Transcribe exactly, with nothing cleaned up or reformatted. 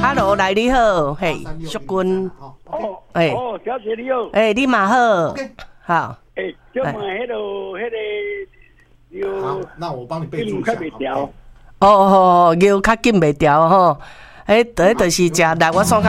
，Hello， 来你好，嘿，淑君， 哦，哎，哦，小姐你好， 哎，你嘛好，好， 哎，就买迄个迄个有，好，那我帮你备注一下，哦哦哦，牛较紧袂调吼，迄迄就是食来我送较